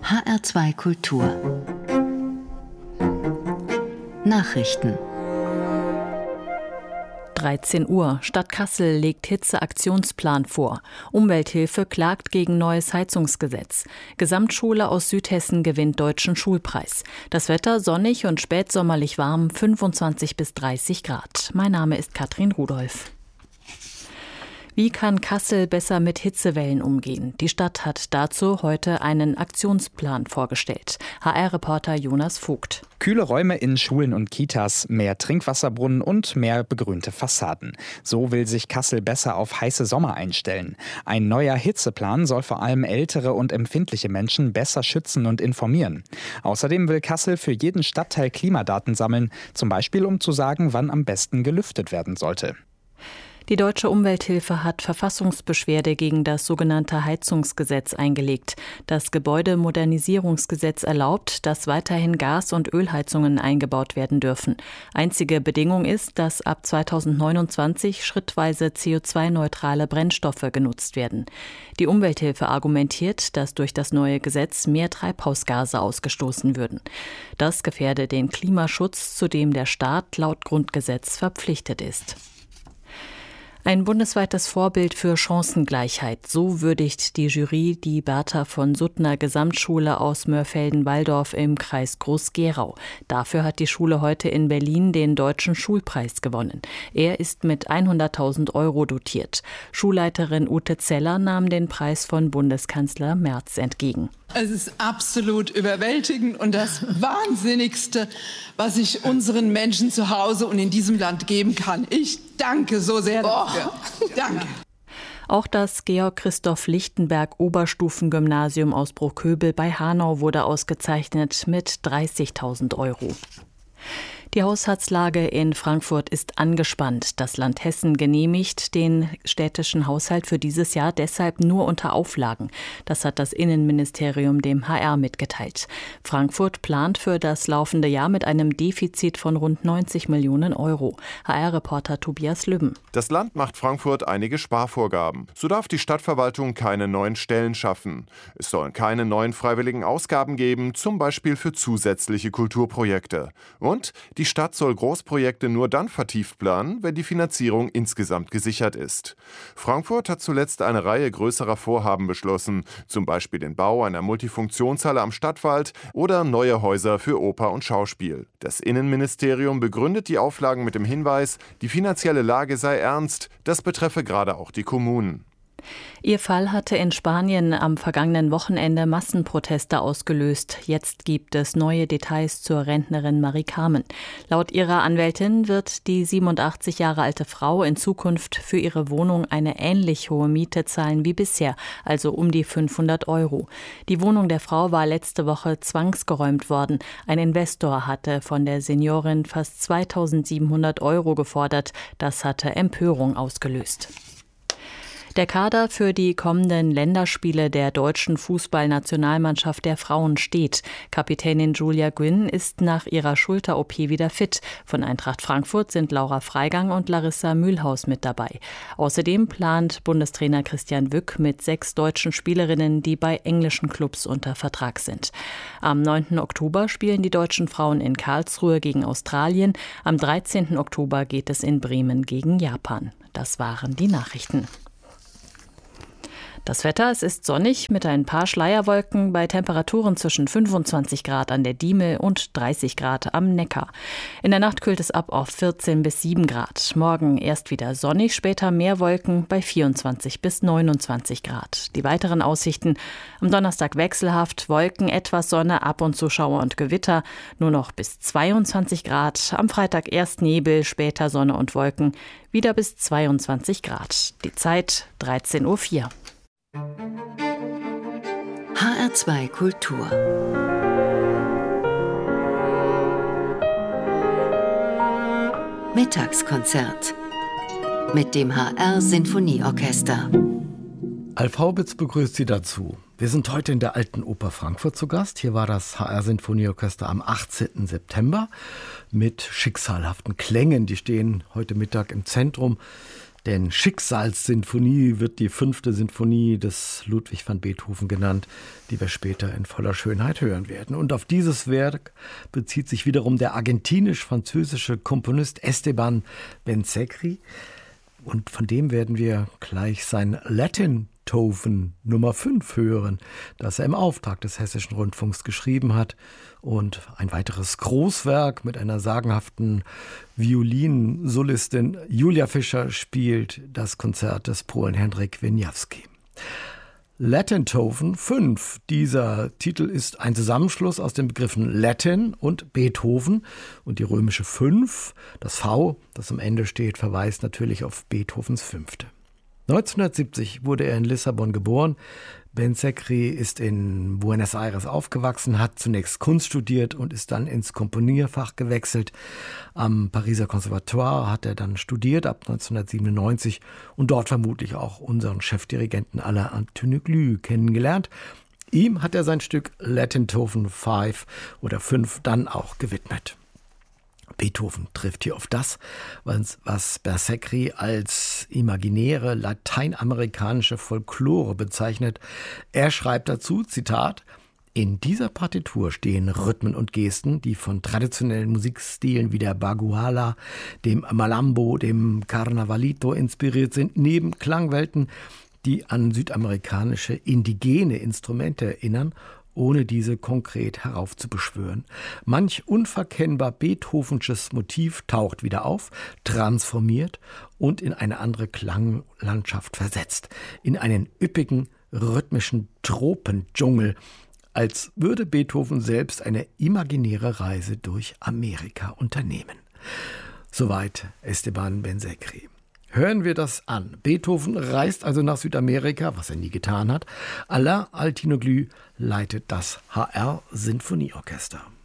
HR2 Kultur Nachrichten 13 Uhr. Stadt Kassel legt Hitzeaktionsplan vor. Umwelthilfe klagt gegen neues Heizungsgesetz. Gesamtschule aus Südhessen gewinnt Deutschen Schulpreis. Das Wetter sonnig und spätsommerlich warm, 25 bis 30 Grad. Mein Name ist Katrin Rudolph. Wie kann Kassel besser mit Hitzewellen umgehen? Die Stadt hat dazu heute einen Aktionsplan vorgestellt. HR-Reporter Jonas Vogt. Kühle Räume in Schulen und Kitas, mehr Trinkwasserbrunnen und mehr begrünte Fassaden. So will sich Kassel besser auf heiße Sommer einstellen. Ein neuer Hitzeplan soll vor allem ältere und empfindliche Menschen besser schützen und informieren. Außerdem will Kassel für jeden Stadtteil Klimadaten sammeln, zum Beispiel um zu sagen, wann am besten gelüftet werden sollte. Die Deutsche Umwelthilfe hat Verfassungsbeschwerde gegen das sogenannte Heizungsgesetz eingelegt. Das Gebäudemodernisierungsgesetz erlaubt, dass weiterhin Gas- und Ölheizungen eingebaut werden dürfen. Einzige Bedingung ist, dass ab 2029 schrittweise CO2-neutrale Brennstoffe genutzt werden. Die Umwelthilfe argumentiert, dass durch das neue Gesetz mehr Treibhausgase ausgestoßen würden. Das gefährde den Klimaschutz, zu dem der Staat laut Grundgesetz verpflichtet ist. Ein bundesweites Vorbild für Chancengleichheit. So würdigt die Jury die Bertha von Suttner Gesamtschule aus Mörfelden-Walldorf im Kreis Groß-Gerau. Dafür hat die Schule heute in Berlin den Deutschen Schulpreis gewonnen. Er ist mit 100.000 € dotiert. Schulleiterin Ute Zeller nahm den Preis von Bundeskanzler Merz entgegen. Es ist absolut überwältigend und das Wahnsinnigste, was ich unseren Menschen zu Hause und in diesem Land geben kann. Ich danke so sehr dafür. Danke. Auch das Georg-Christoph-Lichtenberg-Oberstufengymnasium aus Bruchköbel bei Hanau wurde ausgezeichnet mit 30.000 €. Die Haushaltslage in Frankfurt ist angespannt. Das Land Hessen genehmigt den städtischen Haushalt für dieses Jahr deshalb nur unter Auflagen. Das hat das Innenministerium dem HR mitgeteilt. Frankfurt plant für das laufende Jahr mit einem Defizit von rund 90 Millionen €. HR-Reporter Tobias Lübben. Das Land macht Frankfurt einige Sparvorgaben. So darf die Stadtverwaltung keine neuen Stellen schaffen. Es sollen keine neuen freiwilligen Ausgaben geben, zum Beispiel für zusätzliche Kulturprojekte. Und die Stadt soll Großprojekte nur dann vertieft planen, wenn die Finanzierung insgesamt gesichert ist. Frankfurt hat zuletzt eine Reihe größerer Vorhaben beschlossen, zum Beispiel den Bau einer Multifunktionshalle am Stadtwald oder neue Häuser für Oper und Schauspiel. Das Innenministerium begründet die Auflagen mit dem Hinweis, die finanzielle Lage sei ernst, das betreffe gerade auch die Kommunen. Ihr Fall hatte in Spanien am vergangenen Wochenende Massenproteste ausgelöst. Jetzt gibt es neue Details zur Rentnerin Marie Carmen. Laut ihrer Anwältin wird die 87 Jahre alte Frau in Zukunft für ihre Wohnung eine ähnlich hohe Miete zahlen wie bisher, also um die 500 €. Die Wohnung der Frau war letzte Woche zwangsgeräumt worden. Ein Investor hatte von der Seniorin fast 2.700 € gefordert. Das hatte Empörung ausgelöst. Der Kader für die kommenden Länderspiele der deutschen Fußballnationalmannschaft der Frauen steht. Kapitänin Julia Gwynn ist nach ihrer Schulter-OP wieder fit. Von Eintracht Frankfurt sind Laura Freigang und Larissa Mühlhaus mit dabei. Außerdem plant Bundestrainer Christian Wück mit 6 deutschen Spielerinnen, die bei englischen Clubs unter Vertrag sind. Am 9. Oktober spielen die deutschen Frauen in Karlsruhe gegen Australien. Am 13. Oktober geht es in Bremen gegen Japan. Das waren die Nachrichten. Das Wetter, es ist sonnig mit ein paar Schleierwolken bei Temperaturen zwischen 25 Grad an der Diemel und 30 Grad am Neckar. In der Nacht kühlt es ab auf 14 bis 7 Grad. Morgen erst wieder sonnig, später mehr Wolken bei 24 bis 29 Grad. Die weiteren Aussichten: am Donnerstag wechselhaft, Wolken, etwas Sonne, ab und zu Schauer und Gewitter, nur noch bis 22 Grad. Am Freitag erst Nebel, später Sonne und Wolken, wieder bis 22 Grad. Die Zeit 13:04 Uhr. HR2 Kultur Mittagskonzert mit dem HR-Sinfonieorchester. Alf Haubitz begrüßt Sie dazu. Wir sind heute in der Alten Oper Frankfurt zu Gast. Hier war das HR-Sinfonieorchester am 18. September mit schicksalhaften Klängen. Die stehen heute Mittag im Zentrum Denn Schicksalssinfonie wird die 5. Sinfonie des Ludwig van Beethoven genannt, die wir später in voller Schönheit hören werden. Und auf dieses Werk bezieht sich wiederum der argentinisch-französische Komponist Esteban Bensekri. Und von dem werden wir gleich sein Latin-Toven Nummer 5 hören, das er im Auftrag des Hessischen Rundfunks geschrieben hat. Und ein weiteres Großwerk mit einer sagenhaften Violinsolistin Julia Fischer spielt das Konzert des Polen Henryk Wieniawski. Latin-Toven 5. Dieser Titel ist ein Zusammenschluss aus den Begriffen Latin und Beethoven. Und die römische 5, das V, das am Ende steht, verweist natürlich auf Beethovens 5. 1970 wurde er in Lissabon geboren. Bensekri ist in Buenos Aires aufgewachsen, hat zunächst Kunst studiert und ist dann ins Komponierfach gewechselt. Am Pariser Conservatoire hat er dann studiert ab 1997 und dort vermutlich auch unseren Chefdirigenten Alain Antoneglou kennengelernt. Ihm hat er sein Stück Latin-Toven 5 oder 5 dann auch gewidmet. Beethoven trifft hier auf das, was Bensekri als imaginäre lateinamerikanische Folklore bezeichnet. Er schreibt dazu, Zitat, in dieser Partitur stehen Rhythmen und Gesten, die von traditionellen Musikstilen wie der Baguala, dem Malambo, dem Carnavalito inspiriert sind, neben Klangwelten, die an südamerikanische indigene Instrumente erinnern, ohne diese konkret heraufzubeschwören. Manch unverkennbar beethovensches Motiv taucht wieder auf, transformiert und in eine andere Klanglandschaft versetzt, in einen üppigen, rhythmischen Tropendschungel, als würde Beethoven selbst eine imaginäre Reise durch Amerika unternehmen. Soweit Esteban Bensekri. Hören wir das an. Beethoven reist also nach Südamerika, was er nie getan hat. Alain Antoneglou leitet das HR Sinfonieorchester.